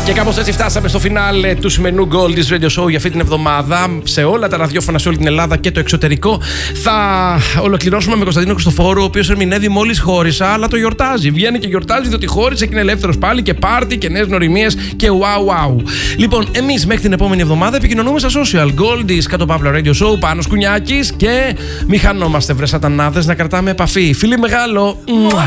Και κάπως έτσι φτάσαμε στο φινάλε του σημερινού Goldie's Radio Show για αυτή την εβδομάδα. Σε όλα τα ραδιόφωνα, σε όλη την Ελλάδα και το εξωτερικό. Θα ολοκληρώσουμε με Κωνσταντίνο Χριστοφόρου, ο οποίος ερμηνεύει μόλις χώρισα, αλλά το γιορτάζει. Βγαίνει και γιορτάζει διότι χώρισε και είναι ελεύθερος πάλι και πάρτι και νέες γνωριμίες και wow. Λοιπόν, εμείς μέχρι την επόμενη εβδομάδα επικοινωνούμε στα social. Goldie's _Radio Show, Πάνος Κουνιάκης και μη χανόμαστε βρε σατανάδες να κρατάμε επαφή. Φίλοι μεγάλο.